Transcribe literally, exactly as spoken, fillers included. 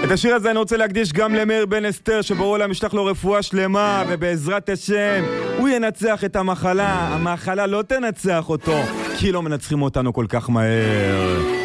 את השיר הזה אני רוצה להקדיש גם למאיר בן אסתר, שברור לה משלח לו רפואה שלמה, ובעזרת השם הוא ינצח את המחלה. המחלה לא תנצח אותו, כי לא מנצחים אותנו כל כך מהר.